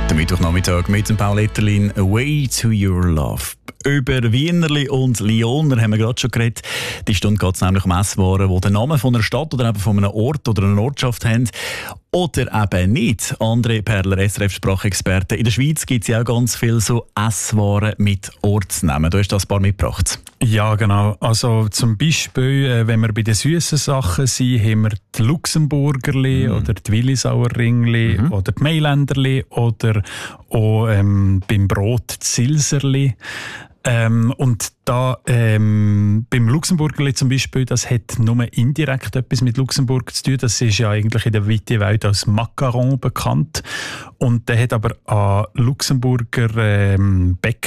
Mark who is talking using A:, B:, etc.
A: Der Mittwochnachmittag mit dem Paul Etterlin, «Away to your love». Über Wienerli und Lyoner haben wir gerade schon geredet. Die Stunde geht es nämlich um Esswaren, die den Namen von einer Stadt oder eben von einem Ort oder einer Ortschaft haben. Oder eben nicht. André Perler, SRF-Sprachexperte. In der Schweiz gibt es ja auch ganz viele so Esswaren mit Ortsnamen. Du hast das ein paar mitgebracht.
B: Ja, genau. Also zum Beispiel, wenn wir bei den süßen Sachen sind, haben wir die Luxemburgerli oder die Willisauerringli oder die Mailänderli oder auch beim Brot die Silserli. Und da beim Luxemburgerli zum Beispiel, das hat nur indirekt etwas mit Luxemburg zu tun. Das ist ja eigentlich in der weiten Welt als Macaron bekannt. Und der hat aber an Luxemburger Bäcker